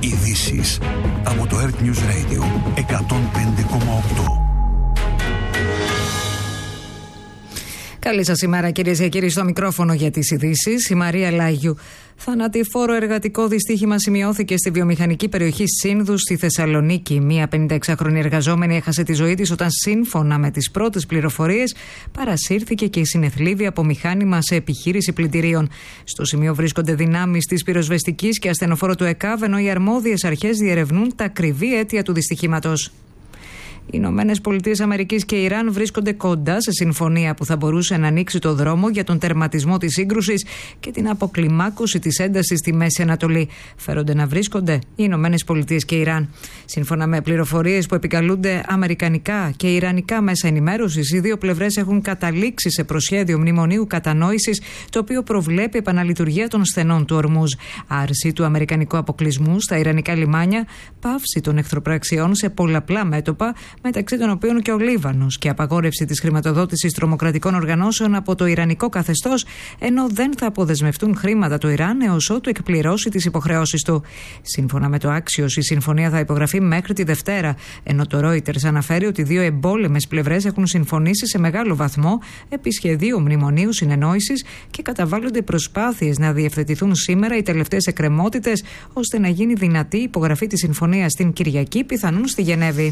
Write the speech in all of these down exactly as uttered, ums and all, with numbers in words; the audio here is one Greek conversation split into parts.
Ειδήσεις από το Earth News Radio εκατόν πέντε κόμμα οκτώ. Καλή σας ημέρα, κυρίες και κύριοι, στο μικρόφωνο για τις ειδήσεις. Η Μαρία Λάγιου. Θανατηφόρο εργατικό δυστύχημα σημειώθηκε στη βιομηχανική περιοχή Σύνδου στη Θεσσαλονίκη. Μία πενηνταεξάχρονη εργαζόμενη έχασε τη ζωή της όταν, σύμφωνα με τις πρώτες πληροφορίες, παρασύρθηκε και η συνεθλίβη από μηχάνημα σε επιχείρηση πλυντηρίων. Στο σημείο βρίσκονται δυνάμεις της πυροσβεστικής και ασθενοφόρου του ΕΚΑΒ, ενώ οι αρμόδιες αρχές διερευνούν τα ακριβή αίτια του δυστυχήματος. Οι Ηνωμένες Πολιτείες Αμερικής και Ιράν βρίσκονται κοντά σε συμφωνία που θα μπορούσε να ανοίξει το δρόμο για τον τερματισμό της σύγκρουσης και την αποκλιμάκωση της έντασης στη Μέση Ανατολή. Φέρονται να βρίσκονται οι Ηνωμένες Πολιτείες και Ιράν. Σύμφωνα με πληροφορίες που επικαλούνται αμερικανικά και ιρανικά μέσα ενημέρωσης, οι δύο πλευρές έχουν καταλήξει σε προσχέδιο μνημονίου κατανόησης, το οποίο προβλέπει επαναλειτουργία των στενών του Ορμούζ, άρση του αμερικανικού αποκλεισμού στα ιρανικά λιμάνια, πάυση των εχθροπραξιών σε πολλαπλά μέτωπα, μεταξύ των οποίων και ο Λίβανος, και απαγόρευση της χρηματοδότησης τρομοκρατικών οργανώσεων από το ιρανικό καθεστώς, ενώ δεν θα αποδεσμευτούν χρήματα το Ιράν έως ότου εκπληρώσει τις υποχρεώσεις του. Σύμφωνα με το Axios, η συμφωνία θα υπογραφεί μέχρι τη Δευτέρα, ενώ το Reuters αναφέρει ότι δύο εμπόλεμες πλευρές έχουν συμφωνήσει σε μεγάλο βαθμό επί σχεδίου μνημονίου συνεννόησης και καταβάλλονται προσπάθειες να διευθετηθούν σήμερα οι τελευταίες εκκρεμότητες, ώστε να γίνει δυνατή η υπογραφή της συμφωνίας την Κυριακή, πιθανόν στη Γενέβη.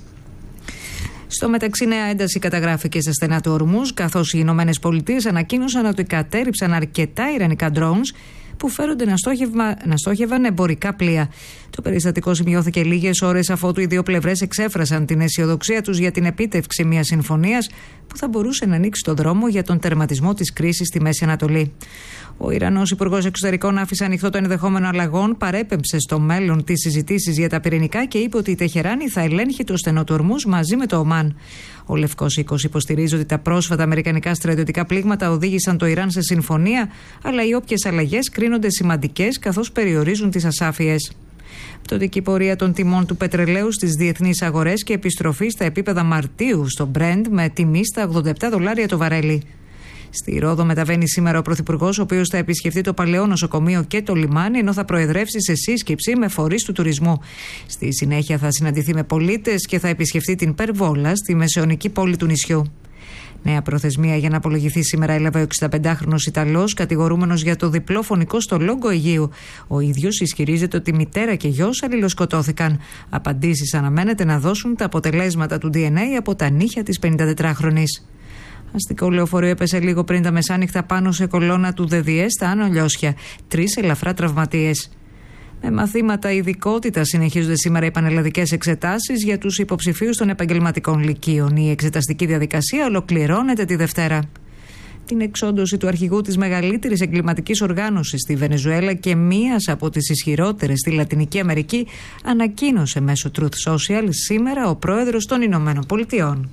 Στο μεταξύ, νέα ένταση καταγράφηκε στα στενά του Ορμούζ, καθώς οι Ηνωμένες Πολιτείες ανακοίνωσαν ότι κατέρριψαν αρκετά ιρανικά drones που φέρονται να, να στόχευαν εμπορικά πλοία. Το περιστατικό σημειώθηκε λίγες ώρες αφότου οι δύο πλευρές εξέφρασαν την αισιοδοξία τους για την επίτευξη μιας συμφωνίας που θα μπορούσε να ανοίξει το δρόμο για τον τερματισμό της κρίσης στη Μέση Ανατολή. Ο Ιρανός Υπουργός Εξωτερικών άφησε ανοιχτό το ενδεχόμενο αλλαγών, παρέπεμψε στο μέλλον τις συζητήσεις για τα πυρηνικά και είπε ότι η Τεχεράνη θα ελέγχει το στενό του Ορμούζ μαζί με το Ομάν. Ο Λευκός Οίκος υποστηρίζει ότι τα πρόσφατα αμερικανικά στρατιωτικά πλήγματα οδήγησαν το Ιράν σε συμφωνία, αλλά οι όποιες αλλαγές κρίνονται σημαντικές καθώς περιορίζουν τις ασάφειες. Πτωτική πορεία των τιμών του πετρελαίου στις διεθνείς αγορές και επιστροφή στα επίπεδα Μαρτίου στο Brent με τιμή στα ογδόντα επτά δολάρια το βαρέλι. Στη Ρόδο μεταβαίνει σήμερα ο Πρωθυπουργός, ο οποίος θα επισκεφτεί το παλαιό νοσοκομείο και το λιμάνι, ενώ θα προεδρεύσει σε σύσκεψη με φορείς του τουρισμού. Στη συνέχεια θα συναντηθεί με πολίτες και θα επισκεφτεί την Περβόλα, στη μεσαιωνική πόλη του νησιού. Νέα προθεσμία για να απολογηθεί σήμερα έλαβε ο εξηνταπεντάχρονος Ιταλός, κατηγορούμενος για το διπλό φωνικό στο Λόγκο Αιγαίου. Ο ίδιος ισχυρίζεται ότι μητέρα και γιος αλληλοσκοτώθηκαν. Απαντήσεις αναμένεται να δώσουν τα αποτελέσματα του ντι εν έι από τα νύχια της πενηντατετράχρονης. Αστικό λεωφορείο έπεσε λίγο πριν τα μεσάνυχτα πάνω σε κολόνα του ΔΔΕ στα Άνω Λιώσια. Τρεις ελαφρά τραυματίες. Με μαθήματα ειδικότητα συνεχίζονται σήμερα οι πανελλαδικές εξετάσεις για τους υποψηφίους των επαγγελματικών λυκείων. Η εξεταστική διαδικασία ολοκληρώνεται τη Δευτέρα. Την εξόντωση του αρχηγού της μεγαλύτερης εγκληματικής οργάνωσης στη Βενεζουέλα και μίας από τις ισχυρότερες στη Λατινική Αμερική ανακοίνωσε μέσω Truth Social σήμερα ο πρόεδρος των Ηνωμένων Πολιτειών.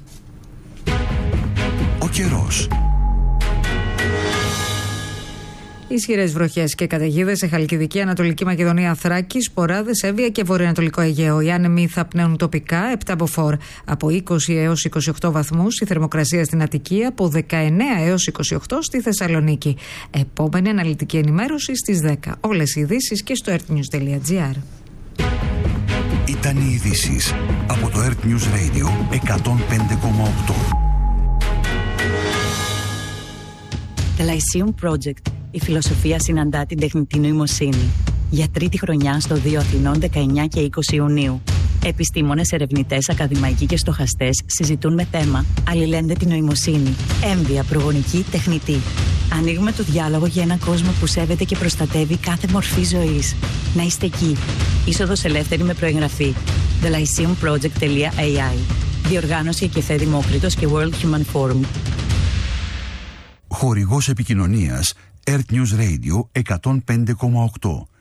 Ο καιρός. Ισχυρές βροχές και καταιγίδες σε Χαλκιδική, Ανατολική Μακεδονία, Θράκη, Σποράδες, Εύβοια και Βορειοανατολικό Αιγαίο. Οι άνεμοι θα πνέουν τοπικά επτά μποφόρ από είκοσι έως είκοσι οκτώ βαθμούς, η θερμοκρασία στην Αττική από δεκαεννέα έως είκοσι οκτώ στη Θεσσαλονίκη. Επόμενη αναλυτική ενημέρωση στις δέκα. Όλες οι ειδήσεις και στο earthnews τελεία gr. Ήταν οι ειδήσεις από το Earth News Radio εκατόν πέντε κόμμα οκτώ. The Lyceum Project. Η φιλοσοφία συναντά την τεχνητή νοημοσύνη. Για τρίτη χρονιά στο δύο Αθηνών δεκαεννέα και είκοσι Ιουνίου. Επιστήμονες, ερευνητές, ακαδημαϊκοί και στοχαστές συζητούν με θέμα αλληλένδετη νοημοσύνη, έμβια, προγονική, τεχνητή. Ανοίγουμε το διάλογο για έναν κόσμο που σέβεται και προστατεύει κάθε μορφή ζωής. Να είστε εκεί. Είσοδος ελεύθερη με προεγγραφή. the lyceum project τελεία a i. Διοργάνωση Εκεφέ Δημόκριτος και World Human Forum. Χορηγός επικοινωνίας Earth News Radio εκατόν πέντε κόμμα οκτώ.